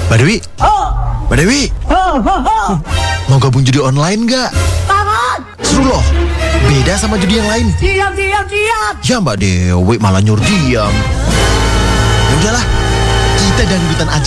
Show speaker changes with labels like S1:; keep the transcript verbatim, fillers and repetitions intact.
S1: Mbak Dewi,
S2: Oh,
S1: Mbak Dewi,
S2: oh, oh, oh.
S1: mau gabung judi online nggak?
S2: Banget.
S1: Seru loh, beda sama judi yang lain.
S2: Diam, diam, diam.
S1: Ya Mbak Dewi malah nyuruh diam. Ya udahlah, kita dangdutan aja